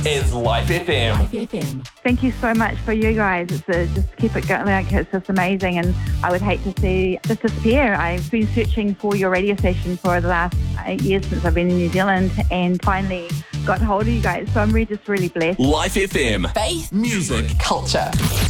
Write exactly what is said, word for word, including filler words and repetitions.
is Life F M. Life F M. Thank you so much for you guys. It's a, just keep it going. Like, it's just amazing, and I would hate to see this disappear. I've been searching for your radio station for the last eight years since I've been in New Zealand, and finally got hold of you guys. So I'm really, just really blessed. Life F M. Faith, Music. culture.